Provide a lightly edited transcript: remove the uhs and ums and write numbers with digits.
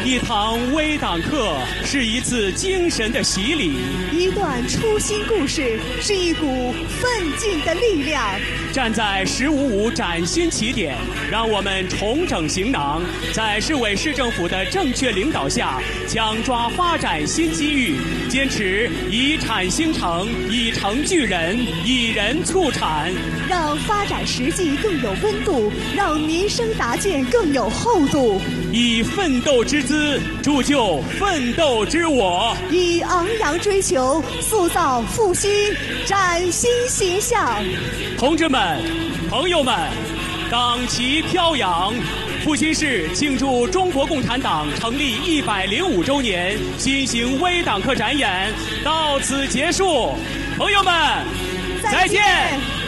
一堂微党课是一次精神的洗礼， 一段初心故事是一股奋进的力量。 站在1055崭新起点，让我们重整行囊，在市委市政府的正确领导下，抢抓发展新机遇，坚持以产兴城，以城聚人，以人促产， 让发展实际更有温度，让民生达建更有厚度。 以奋斗之姿铸就奋斗之我， 以昂扬追求塑造复兴崭新形象。 同志们、朋友们，党旗飘扬，阜新市庆祝中国共产党成立105周年新型微党课展演到此结束，朋友们，再见。